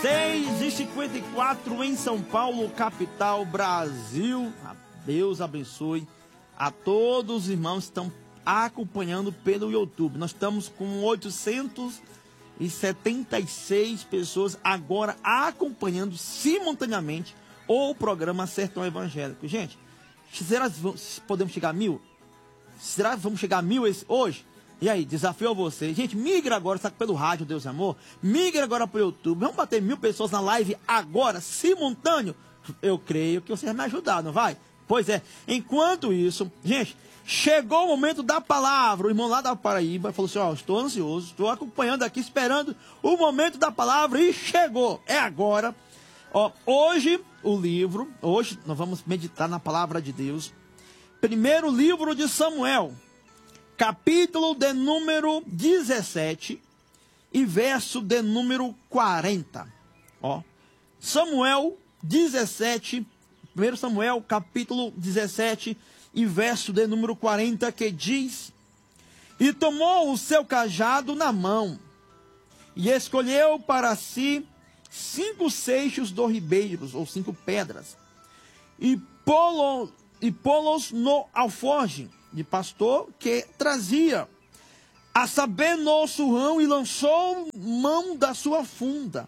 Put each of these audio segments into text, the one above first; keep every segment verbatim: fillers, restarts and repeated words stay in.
seis e cinquenta e quatro em São Paulo, capital, Brasil. Deus abençoe a todos os irmãos que estão acompanhando pelo YouTube. Nós estamos com oitocentas e setenta e seis pessoas agora acompanhando simultaneamente o programa Sertão Evangélico. Gente, será que podemos chegar a mil? Será que vamos chegar a mil esse, hoje? E aí, desafio a você. Gente, migra agora, está pelo rádio, Deus e Amor. Migra agora para o YouTube. Vamos bater mil pessoas na live agora, simultâneo. Eu creio que você vai me ajudar, não vai? Pois é. Enquanto isso, gente, chegou o momento da palavra. O irmão lá da Paraíba falou assim, ó, estou ansioso, estou acompanhando aqui, esperando o momento da palavra e chegou. É agora. Ó, hoje, o livro, hoje nós vamos meditar na palavra de Deus. Primeiro livro de Samuel, capítulo de número dezessete e verso de número quarenta. Ó, Samuel dezessete, primeiro Samuel, capítulo dezessete e verso de número quarenta, que diz: E tomou o seu cajado na mão, e escolheu para si cinco seixos do ribeiros, ou cinco pedras, e pô-los e pô-los no alforje de pastor que trazia, a saber, no surrão, e lançou mão da sua funda,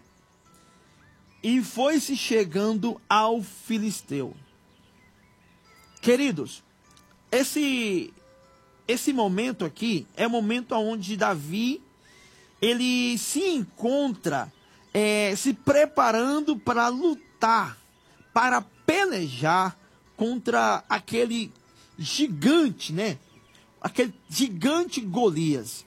e foi-se chegando ao filisteu. Queridos, esse, esse momento aqui é o momento onde Davi, ele se encontra é, se preparando para lutar, para pelejar contra aquele gigante, né? Aquele gigante Golias.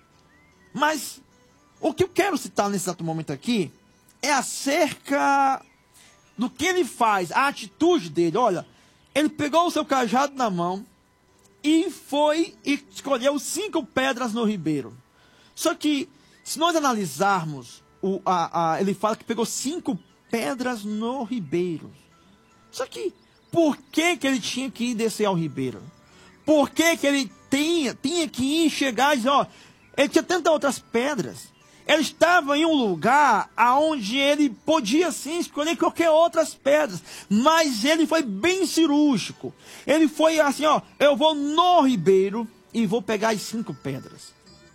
Mas o que eu quero citar nesse exato momento aqui é acerca do que ele faz, a atitude dele. Olha, ele pegou o seu cajado na mão e foi e escolheu cinco pedras no ribeiro. Só que, se nós analisarmos, o, a, a, ele fala que pegou cinco pedras no ribeiro. Só que, por que que ele tinha que ir descer ao ribeiro? Por que que ele tinha, tinha que ir chegar e dizer, ó, ele tinha tantas outras pedras. Ele estava em um lugar onde ele podia sim escolher qualquer outras pedras, mas ele foi bem cirúrgico. Ele foi assim, ó, eu vou no ribeiro e vou pegar as cinco pedras.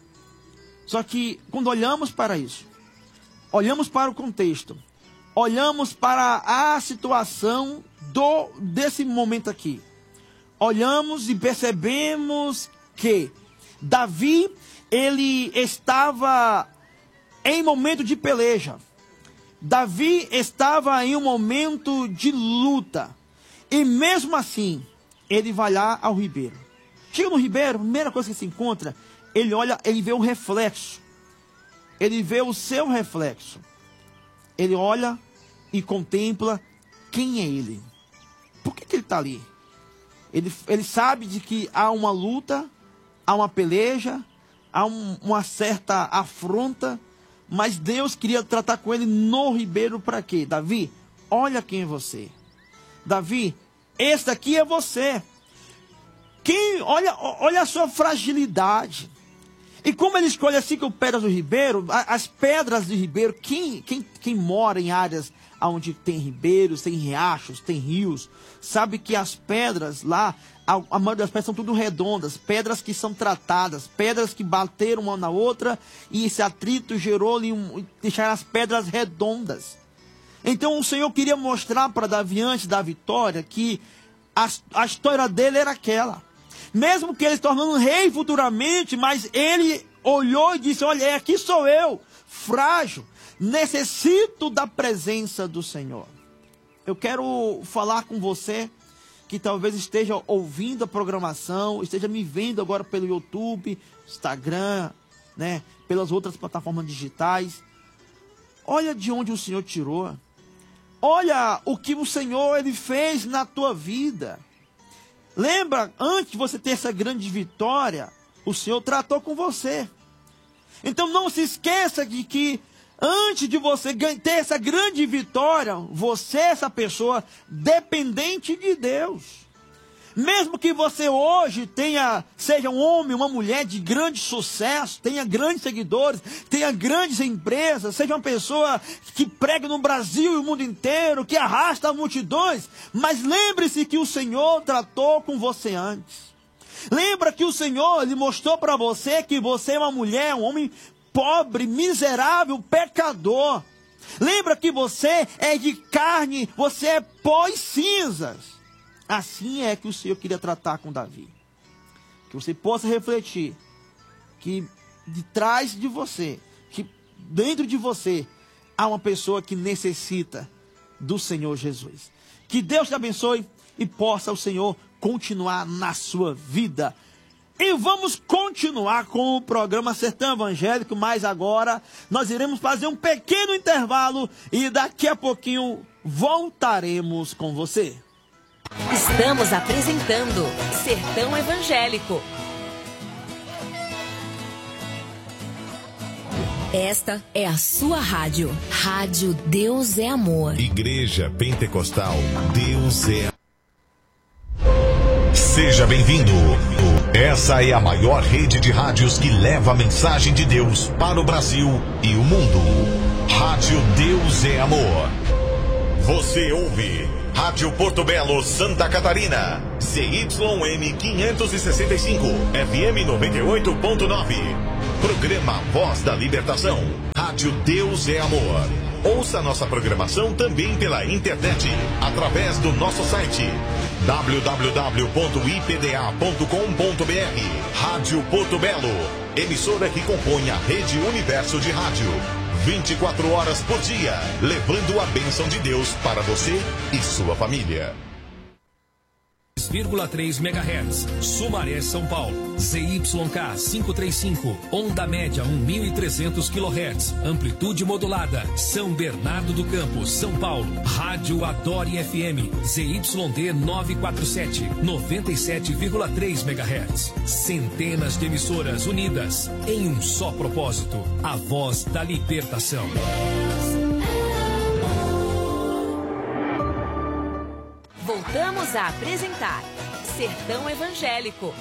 Só que quando olhamos para isso, olhamos para o contexto, olhamos para a situação do, desse momento aqui, olhamos e percebemos que Davi, ele estava em momento de peleja. Davi estava em um momento de luta. E mesmo assim, ele vai lá ao ribeiro. Chega no ribeiro, a primeira coisa que se encontra, ele olha, ele vê o reflexo. Ele vê o seu reflexo. Ele olha e contempla quem é ele. Por que que ele está ali? Ele, ele sabe de que há uma luta, há uma peleja, há um, uma certa afronta, mas Deus queria tratar com ele no ribeiro para quê? Davi, olha quem é você. Davi, esse daqui é você. Quem, olha, olha a sua fragilidade. E como ele escolhe as cinco pedras do ribeiro, as pedras do ribeiro, quem, quem, quem mora em áreas onde tem ribeiros, tem riachos, tem rios, sabe que as pedras lá, a, a maioria das pedras são tudo redondas, pedras que são tratadas, pedras que bateram uma na outra e esse atrito gerou ali um, deixar as pedras redondas. Então o Senhor queria mostrar para Davi antes da vitória que a, a história dele era aquela. Mesmo que ele se tornando rei futuramente, mas ele olhou e disse, olha, aqui sou eu, frágil, necessito da presença do Senhor. Eu quero falar com você que talvez esteja ouvindo a programação, esteja me vendo agora pelo YouTube, Instagram, né, pelas outras plataformas digitais. Olha de onde o Senhor tirou. Olha o que o Senhor ele fez na tua vida. Lembra, antes de você ter essa grande vitória, o Senhor tratou com você. Então não se esqueça de que antes de você ter essa grande vitória, você é essa pessoa dependente de Deus. Mesmo que você hoje tenha, seja um homem, uma mulher de grande sucesso, tenha grandes seguidores, tenha grandes empresas, seja uma pessoa que prega no Brasil e o mundo inteiro, que arrasta multidões, mas lembre-se que o Senhor tratou com você antes. Lembra que o Senhor lhe mostrou para você que você é uma mulher, um homem pobre, miserável, pecador. Lembra que você é de carne, você é pó e cinzas. Assim é que o Senhor queria tratar com Davi. Que você possa refletir que de trás de você, que dentro de você, há uma pessoa que necessita do Senhor Jesus. Que Deus te abençoe e possa o Senhor continuar na sua vida. E vamos continuar com o programa Sertão Evangélico, mas agora nós iremos fazer um pequeno intervalo e daqui a pouquinho voltaremos com você. Estamos apresentando Sertão Evangélico. Esta é a sua rádio. Rádio Deus é Amor. Igreja Pentecostal Deus é Amor. Seja bem-vindo. Essa é a maior rede de rádios que leva a mensagem de Deus para o Brasil e o mundo. Rádio Deus é Amor. Você ouve Rádio Porto Belo, Santa Catarina, C Y M quinhentos e sessenta e cinco, F M noventa e oito ponto nove. Programa Voz da Libertação. Rádio Deus é Amor. Ouça nossa programação também pela internet, através do nosso site w w w ponto i p d a ponto com ponto b r. Rádio Porto Belo, emissora que compõe a Rede Universo de Rádio. vinte e quatro horas por dia, levando a bênção de Deus para você e sua família. três vírgula três megahertz, Sumaré, São Paulo. Z Y K quinhentos e trinta e cinco, onda média mil e trezentos quilohertz, amplitude modulada, São Bernardo do Campo, São Paulo. Rádio Adore F M, Z Y D novecentos e quarenta e sete, noventa e sete vírgula três megahertz. Centenas de emissoras unidas em um só propósito, a voz da libertação. Voltamos a apresentar Sertão Evangélico.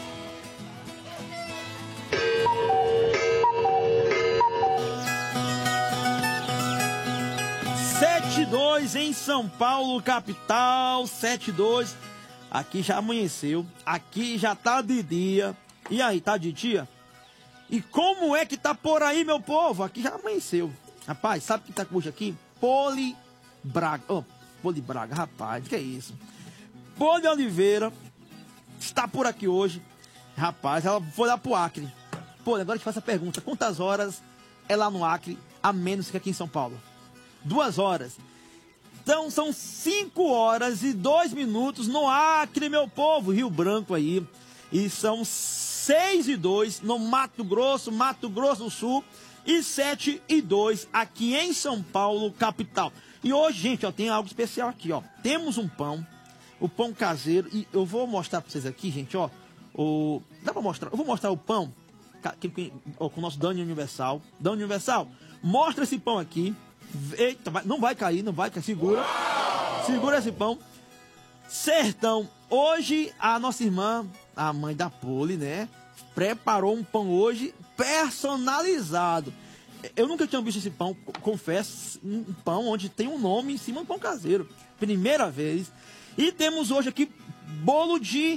sete e dois em São Paulo, capital, sete e dois. Aqui já amanheceu, aqui já tá de dia. E aí, tá de dia? E como é que tá por aí, meu povo? Aqui já amanheceu. Rapaz, sabe o que tá hoje aqui? Poli Braga. Oh, Poli Braga, rapaz, que é isso? Poli Oliveira está por aqui hoje. Rapaz, ela foi lá pro Acre. Pô, agora eu te faço a pergunta. Quantas horas é lá no Acre, a menos que aqui em São Paulo? Duas horas. Então são cinco horas e dois minutos no Acre, meu povo. Rio Branco aí. E são seis e dois no Mato Grosso, Mato Grosso do Sul. E sete e dois aqui em São Paulo, capital. E hoje, gente, ó, tem algo especial aqui, ó. Temos um pão, o pão caseiro. E eu vou mostrar pra vocês aqui, gente, ó. O... Dá pra mostrar? Eu vou mostrar o pão com o nosso Dani Universal. Dani Universal, mostra esse pão aqui. Eita, vai, não vai cair, não vai cair. Segura. Segura esse pão. Sertão. Hoje a nossa irmã, a mãe da Poli, né, preparou um pão hoje personalizado. Eu nunca tinha visto esse pão, confesso, um pão onde tem um nome em cima do pão caseiro. Primeira vez. E temos hoje aqui bolo de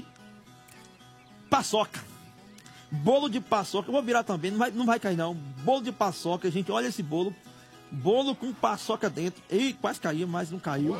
paçoca. Bolo de paçoca. Eu vou virar também, não vai, não vai cair não. Bolo de paçoca, gente, olha esse bolo. Bolo com paçoca dentro. Ih, quase caiu, mas não caiu.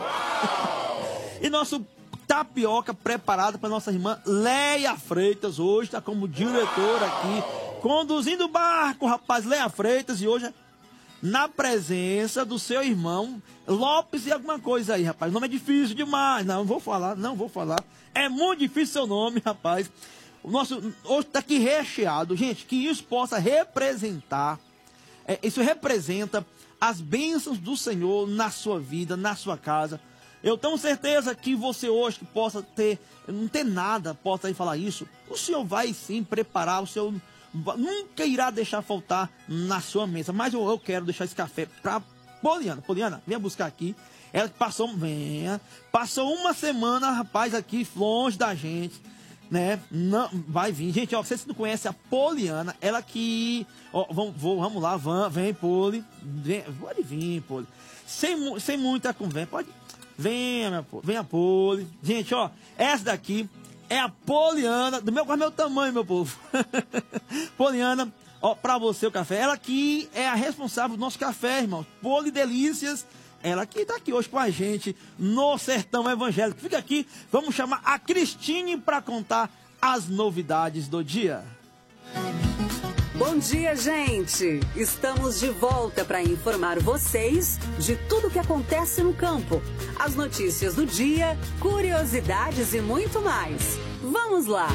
E nosso tapioca preparado para nossa irmã Leia Freitas. Hoje está como diretora aqui, conduzindo o barco, rapaz, Leia Freitas. E hoje na presença do seu irmão Lopes e alguma coisa aí, rapaz. O nome é difícil demais. Não, não vou falar, não vou falar. É muito difícil seu nome, rapaz. O nosso hoje está aqui recheado. Gente, que isso possa representar, é, isso representa as bênçãos do Senhor na sua vida, na sua casa. Eu tenho certeza que você hoje que possa ter, não ter nada, possa aí falar isso. O Senhor vai sim preparar, o Senhor nunca irá deixar faltar na sua mesa. Mas eu, eu quero deixar esse café para Poliana. Poliana, venha buscar aqui. Ela passou, venha, passou uma semana, rapaz, aqui longe da gente, né? Não, vai vir. Gente, ó, vocês não conhecem a Poliana, ela que... Ó, vamos, vamos lá, vem, vem Poli. Vem, pode vir, Poli. Sem, sem muita conversa, pode... Venha, minha Poli. Venha, Poli. Gente, ó, essa daqui é a Poliana, do meu, qual é o meu tamanho, meu povo? Poliana, ó, pra você o café. Ela que é a responsável do nosso café, irmão. Poli Delícias. Ela que está aqui hoje com a gente no Sertão Evangélico. Fica aqui, vamos chamar a Cristine para contar as novidades do dia. Bom dia, gente! Estamos de volta para informar vocês de tudo o que acontece no campo. As notícias do dia, curiosidades e muito mais. Vamos lá!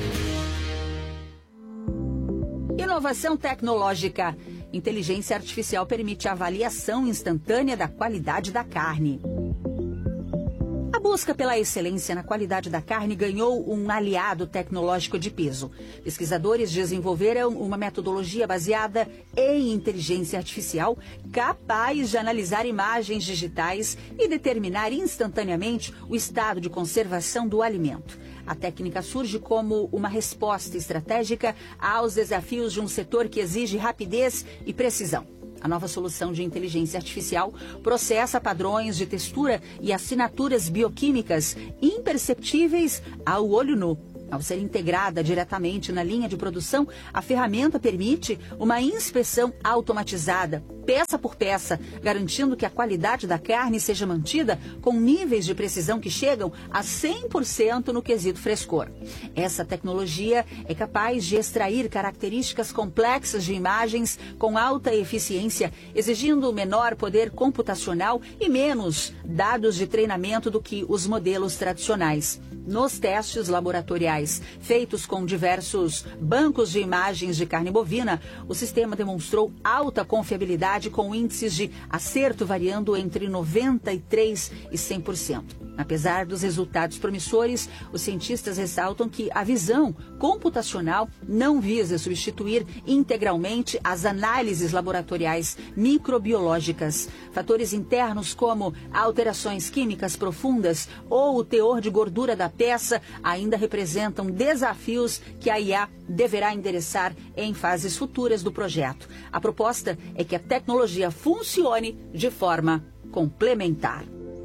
Inovação tecnológica. Inteligência artificial permite a avaliação instantânea da qualidade da carne. A busca pela excelência na qualidade da carne ganhou um aliado tecnológico de peso. Pesquisadores desenvolveram uma metodologia baseada em inteligência artificial capaz de analisar imagens digitais e determinar instantaneamente o estado de conservação do alimento. A técnica surge como uma resposta estratégica aos desafios de um setor que exige rapidez e precisão. A nova solução de inteligência artificial processa padrões de textura e assinaturas bioquímicas imperceptíveis ao olho nu. Ao ser integrada diretamente na linha de produção, a ferramenta permite uma inspeção automatizada, peça por peça, garantindo que a qualidade da carne seja mantida com níveis de precisão que chegam a cem por cento no quesito frescor. Essa tecnologia é capaz de extrair características complexas de imagens com alta eficiência, exigindo menor poder computacional e menos dados de treinamento do que os modelos tradicionais. Nos testes laboratoriais feitos com diversos bancos de imagens de carne bovina, o sistema demonstrou alta confiabilidade com índices de acerto variando entre noventa e três por cento e cem por cento. Apesar dos resultados promissores, os cientistas ressaltam que a visão computacional não visa substituir integralmente as análises laboratoriais microbiológicas. Fatores internos como alterações químicas profundas ou o teor de gordura da peça ainda representam desafios que a I A deverá endereçar em fases futuras do projeto. A proposta é que a tecnologia funcione de forma complementar.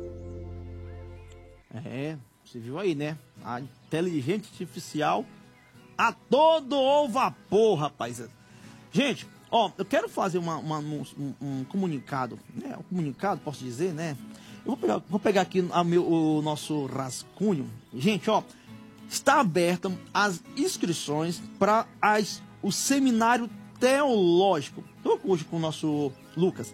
É, você viu aí, né? A inteligência artificial a todo o vapor, rapaz. Gente, ó, eu quero fazer uma, uma, um, um comunicado, né? Um comunicado, posso dizer, né? Eu vou pegar, vou pegar aqui a meu, o nosso rascunho. Gente, ó, está aberta as inscrições para o seminário teológico. Estou hoje com o nosso Lucas.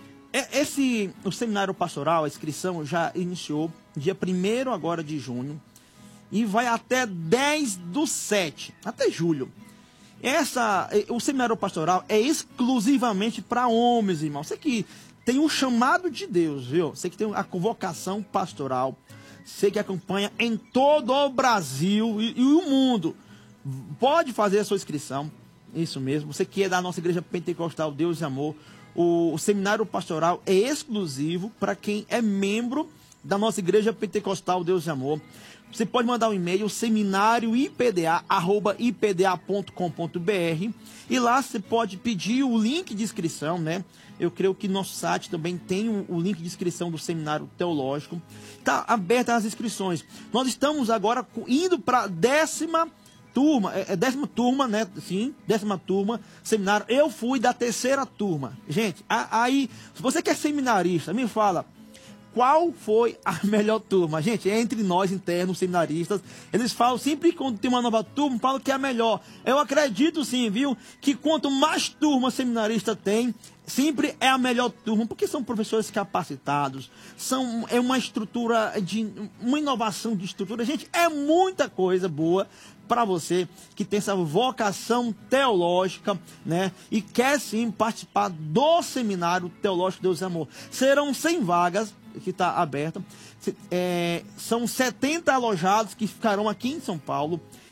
Esse, o seminário pastoral, a inscrição já iniciou dia primeiro agora de junho e vai até dez do sete, até julho. Essa, o seminário pastoral é exclusivamente para homens, irmão. Você que tem um chamado de Deus, viu? Você que tem a convocação pastoral, você que acompanha em todo o Brasil e, e o mundo, pode fazer a sua inscrição, isso mesmo. Você que é da nossa igreja pentecostal Deus e Amor, o, o seminário pastoral é exclusivo para quem é membro da nossa igreja pentecostal Deus e Amor. Você pode mandar um e-mail, seminário i p d a arroba i p d a ponto com ponto b r, e lá você pode pedir o link de inscrição, né? Eu creio que nosso site também tem o, o link de inscrição do seminário teológico. Está aberta as inscrições. Nós estamos agora indo para a décima turma, é, é décima turma, né? Sim, décima turma, seminário. Eu fui da terceira turma. Gente, a, aí, se você que é seminarista, me fala, qual foi a melhor turma? Gente, é entre nós, internos, seminaristas, eles falam, sempre quando tem uma nova turma, falam que é a melhor. Eu acredito sim, viu? Que quanto mais turma seminarista tem, sempre é a melhor turma, porque são professores capacitados, são, é uma estrutura, de uma inovação de estrutura. Gente, é muita coisa boa para você que tem essa vocação teológica, né? E quer sim participar do seminário teológico Deus e Amor. Serão cem vagas, que está aberta. É, são setenta alojados que ficarão aqui em São Paulo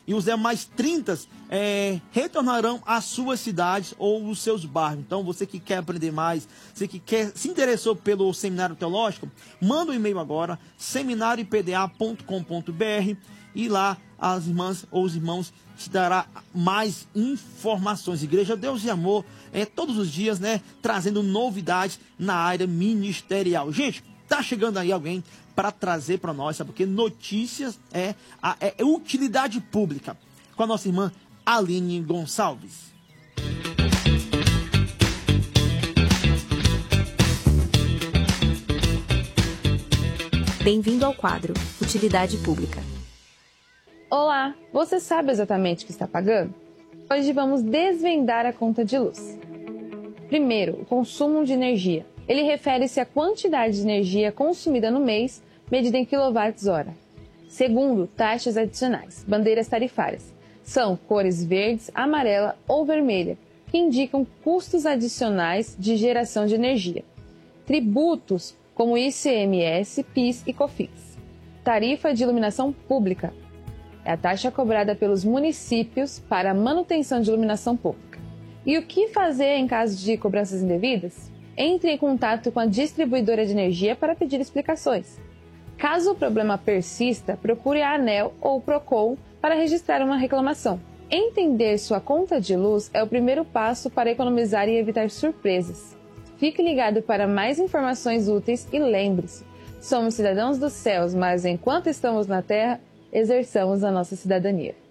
e os demais trinta é, retornarão às suas cidades ou os seus bairros. Então, você que quer aprender mais, você que quer, se interessou pelo Seminário Teológico, manda um e-mail agora, seminário p d a ponto com ponto b r, e lá as irmãs ou os irmãos te dará mais informações. Igreja Deus e Amor, é, todos os dias, né, trazendo novidades na área ministerial. Gente, tá chegando aí alguém para trazer para nós, sabe? Porque notícias é, a, é utilidade pública, com a nossa irmã Aline Gonçalves. Bem-vindo ao quadro Utilidade Pública. Olá, você sabe exatamente o que está pagando? Hoje vamos desvendar a conta de luz. Primeiro, o consumo de energia. Ele refere-se à quantidade de energia consumida no mês, medida em quilowatts-hora. Segundo, taxas adicionais, bandeiras tarifárias. São cores verdes, amarela ou vermelha, que indicam custos adicionais de geração de energia. Tributos, como I C M S, P I S e COFINS. Tarifa de iluminação pública. É a taxa cobrada pelos municípios para a manutenção de iluminação pública. E o que fazer em caso de cobranças indevidas? Entre em contato com a distribuidora de energia para pedir explicações. Caso o problema persista, procure a ANEEL ou o PROCON para registrar uma reclamação. Entender sua conta de luz é o primeiro passo para economizar e evitar surpresas. Fique ligado para mais informações úteis e lembre-se, somos cidadãos dos céus, mas enquanto estamos na terra, exerçamos a nossa cidadania.